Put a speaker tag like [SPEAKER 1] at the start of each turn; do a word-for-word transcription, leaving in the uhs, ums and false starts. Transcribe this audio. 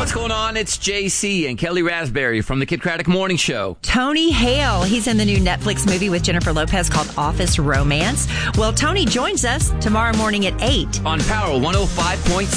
[SPEAKER 1] What's going on? It's J C and Kelly Raspberry from the Kid Craddock Morning Show.
[SPEAKER 2] Tony Hale, he's in the new Netflix movie with Jennifer Lopez called Office Romance. Well, Tony joins us tomorrow morning at eight.
[SPEAKER 1] On Power one oh five point